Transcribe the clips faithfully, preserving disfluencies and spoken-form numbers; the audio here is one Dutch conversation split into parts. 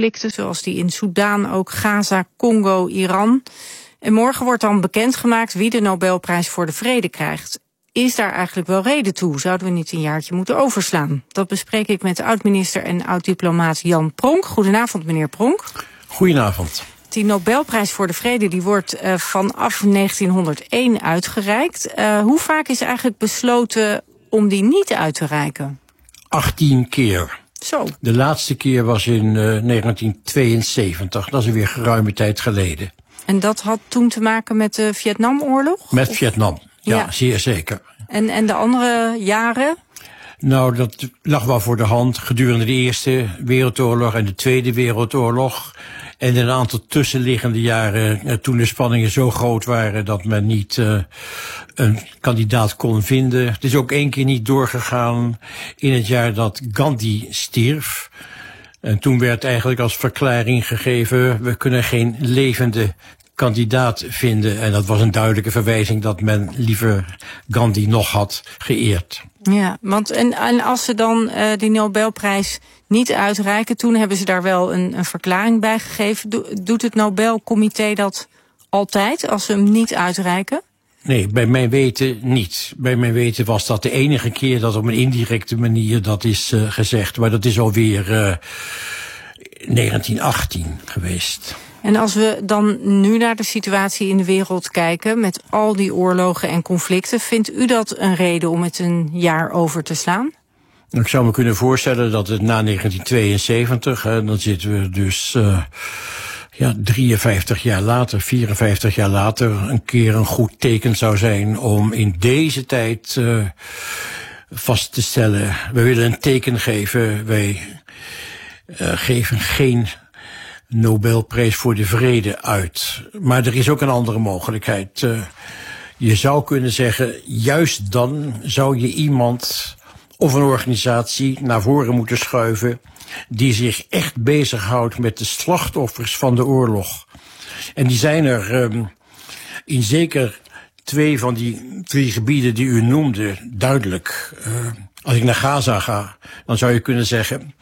conflicten, zoals die in Soedan, ook Gaza, Congo, Iran. En morgen wordt dan bekendgemaakt wie de Nobelprijs voor de Vrede krijgt. Is daar eigenlijk wel reden toe? Zouden we niet een jaartje moeten overslaan? Dat bespreek ik met oud-minister en oud-diplomaat Jan Pronk. Goedenavond, meneer Pronk. Goedenavond. Die Nobelprijs voor de Vrede die wordt uh, vanaf negentienhonderdéén uitgereikt. Uh, hoe vaak is eigenlijk besloten om die niet uit te reiken? achttien keer. Zo. De laatste keer was in uh, negentien tweeënzeventig. Dat is weer geruime tijd geleden. En dat had toen te maken met de Vietnamoorlog? Met of? Vietnam, ja, ja, zeer zeker. En, en de andere jaren? Nou, dat lag wel voor de hand gedurende de Eerste Wereldoorlog en de Tweede Wereldoorlog. En in een aantal tussenliggende jaren, toen de spanningen zo groot waren dat men niet uh, een kandidaat kon vinden. Het is ook één keer niet doorgegaan in het jaar dat Gandhi stierf. En toen werd eigenlijk als verklaring gegeven, we kunnen geen levende kandidaat vinden. En dat was een duidelijke verwijzing dat men liever Gandhi nog had geëerd. Ja, want en, en als ze dan uh, die Nobelprijs niet uitreiken, toen hebben ze daar wel een, een verklaring bij gegeven. Do, doet het Nobelcomité dat altijd als ze hem niet uitreiken? Nee, bij mijn weten niet. Bij mijn weten was dat de enige keer dat op een indirecte manier dat is uh, gezegd. Maar dat is alweer uh, negentien achttien geweest. En als we dan nu naar de situatie in de wereld kijken, met al die oorlogen en conflicten, vindt u dat een reden om het een jaar over te slaan? Ik zou me kunnen voorstellen dat het na negentien tweeënzeventig, hè, dan zitten we dus uh, ja, drieënvijftig jaar later, vierenvijftig jaar later, een keer een goed teken zou zijn om in deze tijd uh, vast te stellen, we willen een teken geven, wij uh, geven geen Nobelprijs voor de Vrede uit. Maar er is ook een andere mogelijkheid. Uh, je zou kunnen zeggen, juist dan zou je iemand of een organisatie naar voren moeten schuiven die zich echt bezighoudt met de slachtoffers van de oorlog. En die zijn er um, in zeker twee van die drie gebieden die u noemde duidelijk. Uh, als ik naar Gaza ga, dan zou je kunnen zeggen,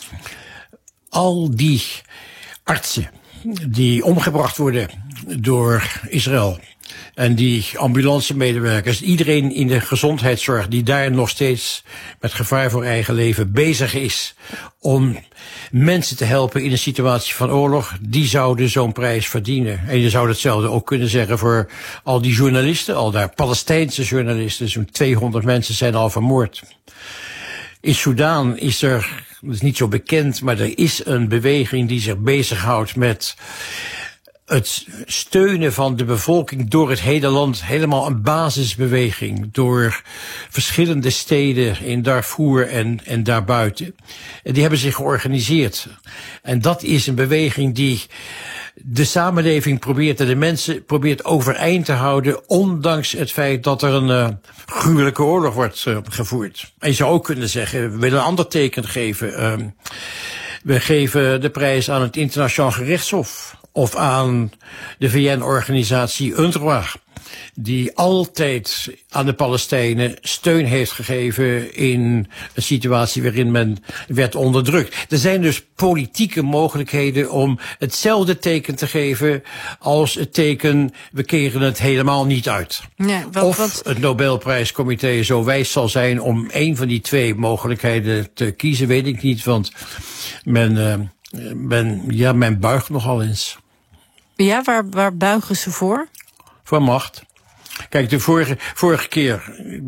al die artsen die omgebracht worden door Israël en die ambulancemedewerkers, iedereen in de gezondheidszorg die daar nog steeds met gevaar voor eigen leven bezig is om mensen te helpen in een situatie van oorlog, die zouden zo'n prijs verdienen. En je zou hetzelfde ook kunnen zeggen voor al die journalisten, al daar Palestijnse journalisten, zo'n tweehonderd mensen zijn al vermoord. In Soedan is er, dat is niet zo bekend, maar er is een beweging die zich bezighoudt met het steunen van de bevolking door het hele land. Helemaal een basisbeweging door verschillende steden in Darfur en, en daarbuiten. En die hebben zich georganiseerd. En dat is een beweging die de samenleving probeert en de mensen probeert overeind te houden, ondanks het feit dat er een uh, gruwelijke oorlog wordt uh, gevoerd. En je zou ook kunnen zeggen, we willen een ander teken geven. Uh, we geven de prijs aan het Internationaal Gerechtshof of aan de V N-organisatie UNRWA, die altijd aan de Palestijnen steun heeft gegeven in een situatie waarin men werd onderdrukt. Er zijn dus politieke mogelijkheden om hetzelfde teken te geven als het teken, we keren het helemaal niet uit. Ja, wat, of wat... het Nobelprijscomité zo wijs zal zijn om één van die twee mogelijkheden te kiezen, weet ik niet, want men, uh, men, ja, men buigt nogal eens. Ja, waar, waar buigen ze voor? Voor macht. Kijk, de vorige, vorige keer,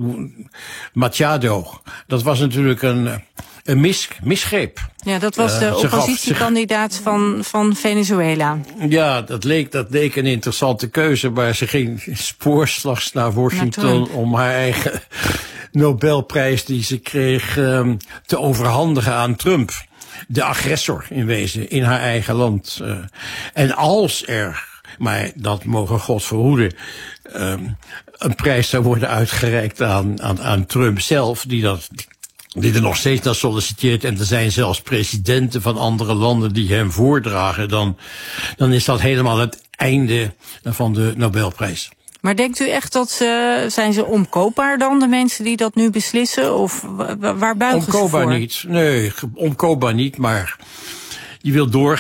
Machado, dat was natuurlijk een, een mis, misgreep. Ja, dat was de uh, oppositiekandidaat zich... van, van Venezuela. Ja, dat leek, dat leek een interessante keuze, maar ze ging spoorslags naar Washington Naartoe. om haar eigen Nobelprijs die ze kreeg um, te overhandigen aan Trump. De agressor in wezen, in haar eigen land. Uh, en als er, maar dat mogen God verhoeden, um, een prijs zou worden uitgereikt aan, aan, aan Trump zelf, die dat, die er nog steeds naar solliciteert, en er zijn zelfs presidenten van andere landen die hem voordragen, dan, dan is dat helemaal het einde van de Nobelprijs. Maar denkt u echt dat ze, zijn ze omkoopbaar dan, de mensen die dat nu beslissen? Of waar buigen ze voor? Omkoopbaar niet, nee, omkoopbaar niet, maar je wil door.